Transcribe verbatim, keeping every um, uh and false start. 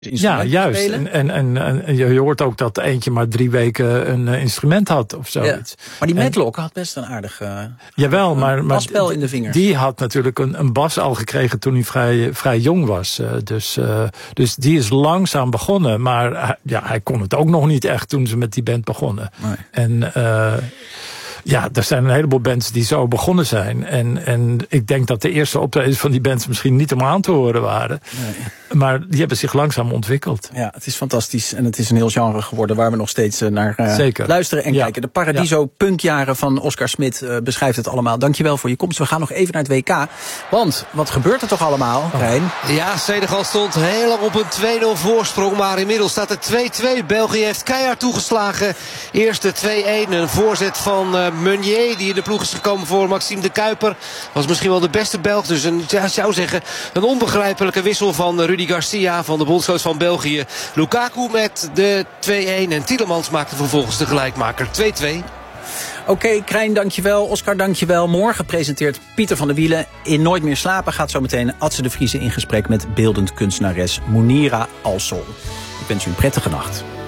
Ja, juist. En, en, en, en je hoort ook dat eentje maar drie weken een uh, instrument had of zoiets. Ja. Maar die Matlock had best een aardig uh, Jawel, maar, maar basspel in de vingers. Die had natuurlijk een, een bas al gekregen toen hij vrij, vrij jong was. Uh, dus, uh, dus die is langzaam begonnen. Maar uh, ja, hij kon het ook nog niet echt toen ze met die band begonnen. Nee. En uh, ja, er zijn een heleboel bands die zo begonnen zijn. En, en ik denk dat de eerste optredens van die bands misschien niet om aan te horen waren. Nee. Maar die hebben zich langzaam ontwikkeld. Ja, het is fantastisch. En het is een heel genre geworden waar we nog steeds naar uh, Zeker. luisteren en ja. kijken. De Paradiso-punkjaren van Oscar Smit uh, beschrijft het allemaal. Dankjewel voor je komst. We gaan nog even naar het W K. Want, wat gebeurt er toch allemaal, Rijn? Oh. Ja, Senegal stond heel lang op een twee nul voorsprong. Maar inmiddels staat het twee twee. België heeft keihard toegeslagen. Eerste twee een. Een voorzet van uh, Meunier, die in de ploeg is gekomen voor Maxime de Kuiper. Was misschien wel de beste Belg. Dus een, ja, zou zeggen, een onbegrijpelijke wissel van uh, Rudy Garcia, van de bondscoach van België. Lukaku met de twee een. En Tielemans maakte vervolgens de gelijkmaker twee twee. Oké, okay, Krijn, dankjewel. Oscar, dankjewel. Morgen presenteert Pieter van der Wielen in Nooit meer slapen. Gaat zo meteen Adse de Vriese in gesprek met beeldend kunstenares Mounira Alsol. Ik wens u een prettige nacht.